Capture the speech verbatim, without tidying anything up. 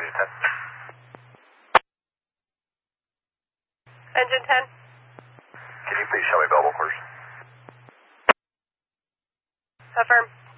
engine ten. Engine ten. Can you please show me Belleville first? Affirm.